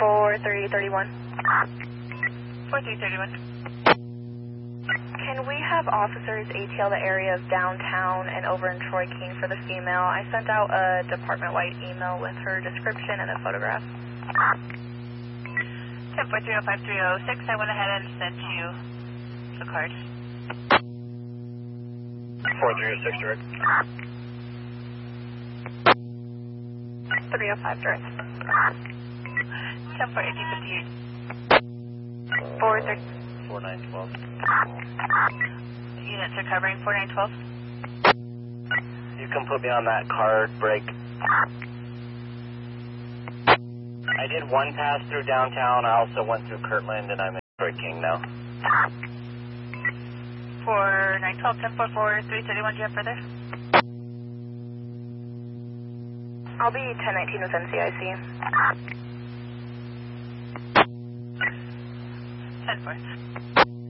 4331. 4331. Can we have officers ATL the area of downtown and over in Troy King for the female? I sent out a department-wide email with her description and a photograph. 10-4-305-306, I went ahead and sent you the card. 4306 direct. 305 direct. 10-4-1858. 430. 4912. Units are covering 4912. You can put me on that card break. I did one pass through downtown. I also went through Kirtland, and I'm in Troy King now. 4912, 10-4-4-331, do you have further? I'll be 1019 with NCIC. 10-4.